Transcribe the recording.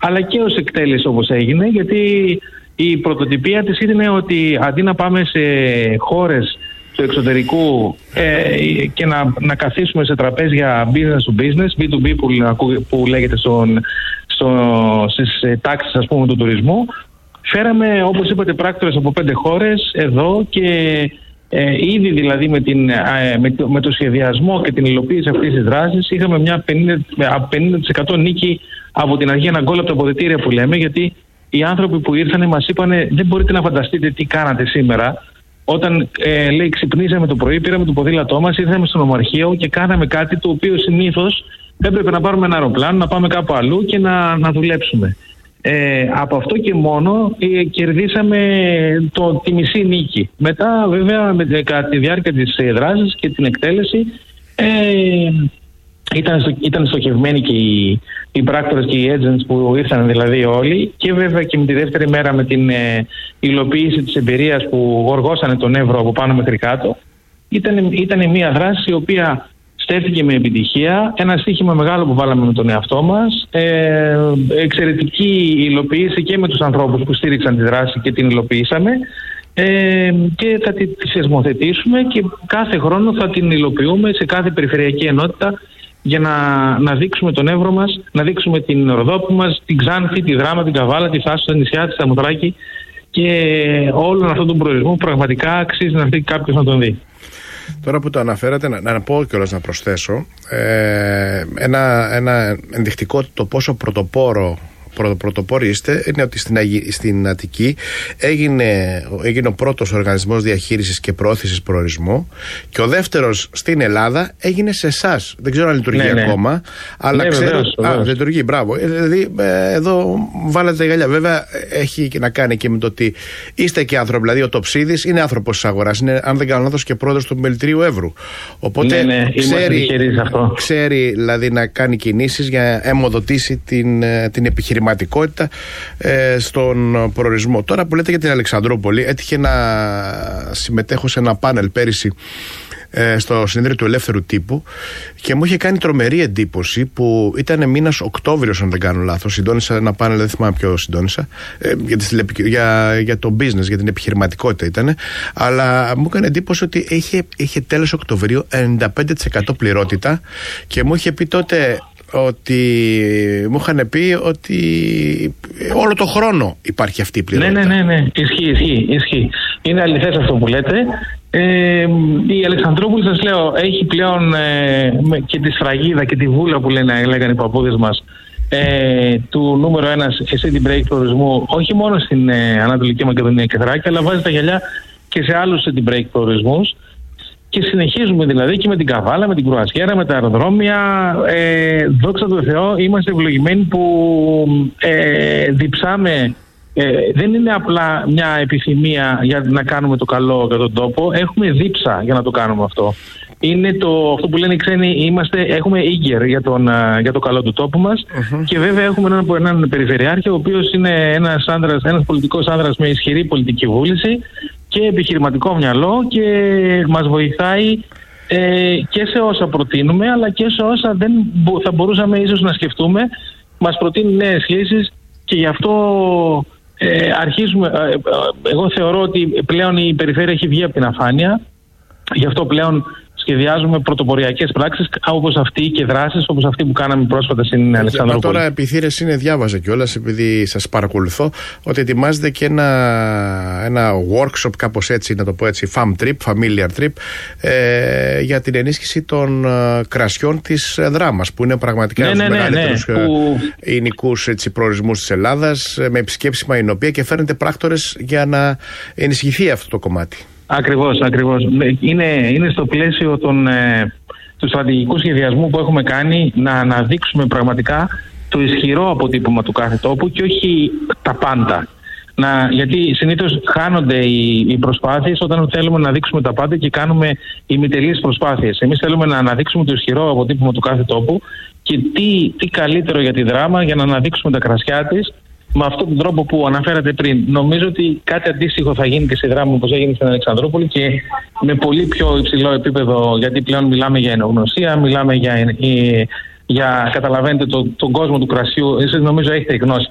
αλλά και ως εκτέλεση όπως έγινε, γιατί η πρωτοτυπία της είναι ότι αντί να πάμε σε χώρες του εξωτερικού και να καθίσουμε σε τραπέζια business to business, B2B που λέγεται στις τάξεις, ας πούμε, του τουρισμού, φέραμε, όπως είπατε, πράκτορες από 5 χώρες εδώ και ήδη δηλαδή με το σχεδιασμό και την υλοποίηση αυτής της δράσης είχαμε μια 50% νίκη από την αρχή, ένα γκολ από τα αποδυτήρια που λέμε, γιατί οι άνθρωποι που ήρθαν μας είπανε δεν μπορείτε να φανταστείτε τι κάνατε σήμερα. Όταν λέει ξυπνήσαμε το πρωί, πήραμε το ποδήλατό μας, ήρθαμε στο νομαρχείο και κάναμε κάτι το οποίο συνήθως έπρεπε να πάρουμε ένα αεροπλάνο, να πάμε κάπου αλλού και να δουλέψουμε. Από αυτό και μόνο κερδίσαμε τη μισή νίκη. Μετά βέβαια κατά τη διάρκεια της δράσης και την εκτέλεση ήταν στοχευμένοι και οι πράκτορες και οι agents που ήρθαν δηλαδή όλοι, και βέβαια και με τη δεύτερη μέρα με την υλοποίηση της εμπειρίας που οργώσανε τον Εύρο από πάνω μέχρι κάτω. Ήταν μια δράση η οποία στέφθηκε με επιτυχία, ένα στοίχημα μεγάλο που βάλαμε με τον εαυτό μας, εξαιρετική υλοποίηση και με τους ανθρώπους που στήριξαν τη δράση και την υλοποιήσαμε, και θα τη θεσμοθετήσουμε και κάθε χρόνο θα την υλοποιούμε σε κάθε περιφερειακή ενότητα για να δείξουμε τον Εύρο μας, να δείξουμε την Ροδόπη μας, την Ξάνθη, τη Δράμα, την Καβάλα, τη Θάσο, τα νησιά, τη Σαμοθράκη και όλον αυτόν τον προορισμό που πραγματικά αξίζει να έρθει κάποιος να τον δει. Τώρα που το αναφέρατε, να πω κιόλας, να προσθέσω ένα ενδεικτικό το πόσο πρωτοπόροι είστε, είναι ότι στην Αττική έγινε ο πρώτος οργανισμός διαχείρισης και προώθησης προορισμού, και ο δεύτερος στην Ελλάδα έγινε σε εσάς. Δεν ξέρω αν λειτουργεί ακόμα, αλλά ξέρω. Λειτουργεί, μπράβο. Δηλαδή εδώ βάλατε τα γυαλιά. Βέβαια έχει και να κάνει και με το ότι είστε και άνθρωποι. Δηλαδή ο Τοψίδης είναι άνθρωπος της αγοράς. Είναι, αν δεν κάνω λάθος, και πρόεδρος του Μελητρίου Εύρου. Οπότε ξέρει δηλαδή να κάνει κινήσεις για να αιμοδοτήσει την επιχειρηματικότητα στον προορισμό. Τώρα που λέτε για την Αλεξανδρούπολη, έτυχε να συμμετέχω σε ένα πάνελ πέρυσι στο συνέδριο του Ελεύθερου Τύπου και μου είχε κάνει τρομερή εντύπωση που ήταν μήνας Οκτώβριος, αν δεν κάνω λάθος. Συντόνισα ένα πάνελ, δεν θυμάμαι ποιο συντόνισα, για το business, για την επιχειρηματικότητα ήταν. Αλλά μου έκανε εντύπωση ότι είχε τέλος Οκτωβρίου 95% πληρότητα και μου είχε πει τότε μου είχαν πει ότι όλο το χρόνο υπάρχει αυτή η πληρότητα. Ναι. Ισχύει. Είναι αληθές αυτό που λέτε. Η Αλεξανδρούπολη, σας λέω, έχει πλέον και τη σφραγίδα και τη βούλα που λέγανε οι παππούδες μας, του νούμερο 1 σε city break προορισμού, όχι μόνο στην Ανατολική Μακεδονία και Θράκη, αλλά βάζει τα γυαλιά και σε άλλους city break προορισμούς. Και συνεχίζουμε δηλαδή και με την Καβάλα, με την Κρουαζιέρα, με τα αεροδρόμια. Δόξα τω Θεώ, είμαστε ευλογημένοι που διψάμε. Δεν είναι απλά μια επιθυμία για να κάνουμε το καλό για τον τόπο. Έχουμε δίψα για να το κάνουμε αυτό. Είναι αυτό που λένε οι ξένοι, έχουμε ίγκερ για το καλό του τόπου μας. Και βέβαια έχουμε έναν περιφερειάρχη, ο οποίος είναι ένας πολιτικός άνδρας με ισχυρή πολιτική βούληση και επιχειρηματικό μυαλό, και μας βοηθάει και σε όσα προτείνουμε, αλλά και σε όσα δεν θα μπορούσαμε ίσως να σκεφτούμε. Μας προτείνει νέες λύσεις και γι' αυτό αρχίζουμε. Εγώ θεωρώ ότι πλέον η περιφέρεια έχει βγει από την αφάνεια, γι' αυτό πλέον σχεδιάζουμε πρωτοποριακές πράξεις όπως αυτή και δράσεις όπως αυτή που κάναμε πρόσφατα στην Αλεξανδρούπολη. Τώρα επιθύρεση είναι, διάβαζα κιόλας, επειδή σας παρακολουθώ, ότι ετοιμάζεται και ένα workshop, κάπως έτσι, να το πω έτσι, familiar trip, για την ενίσχυση των κρασιών της Δράμας, που είναι πραγματικά ένας μεγαλύτερους εινικούς προορισμούς της Ελλάδας, με επισκέψιμα εινοπία, και φέρνετε πράκτορες για να ενισχυθεί αυτό το κομμάτι. Ακριβώς. Είναι στο πλαίσιο του στρατηγικού σχεδιασμού που έχουμε κάνει να αναδείξουμε πραγματικά το ισχυρό αποτύπωμα του κάθε τόπου και όχι τα πάντα. Γιατί συνήθως χάνονται οι προσπάθειες όταν θέλουμε να δείξουμε τα πάντα και κάνουμε ημιτελείς προσπάθειες. Εμείς θέλουμε να αναδείξουμε το ισχυρό αποτύπωμα του κάθε τόπου και τι καλύτερο για τη Δράμα για να αναδείξουμε τα κρασιά της με αυτόν τον τρόπο που αναφέρατε πριν. Νομίζω ότι κάτι αντίστοιχο θα γίνει και στη Δράμα όπως έγινε στην Αλεξανδρούπολη, και με πολύ πιο υψηλό επίπεδο, γιατί πλέον μιλάμε για ενογνωσία, μιλάμε για καταλαβαίνετε τον κόσμο του κρασιού. Εσείς νομίζω έχετε γνώση